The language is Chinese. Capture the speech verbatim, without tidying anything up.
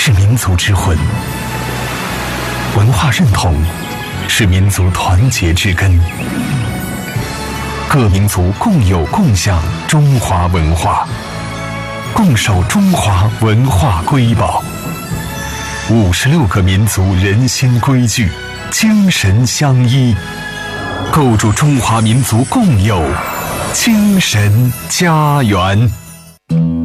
是民族之魂，文化认同是民族团结之根。各民族共有共享中华文化，共守中华文化瑰宝。五十六个民族人心归聚，精神相依，构筑中华民族共有精神家园。